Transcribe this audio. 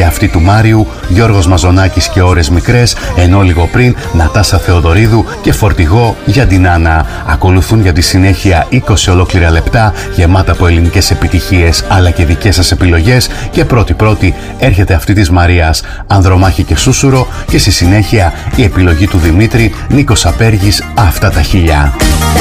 και αυτή του Μάριου, Γιώργος Μαζονάκης και Ώρες Μικρές, ενώ λίγο πριν Νατάσα Θεοδωρίδου και Φορτηγό για την Άννα. Ακολουθούν για τη συνέχεια 20 ολόκληρα λεπτά γεμάτα από ελληνικές επιτυχίες αλλά και δικές σας επιλογές, και πρώτη έρχεται αυτή της Μαρίας, Ανδρομάχη και Σούσουρο, και στη συνέχεια η επιλογή του Δημήτρη, Νίκος Απέργης, Αυτά τα χιλιά.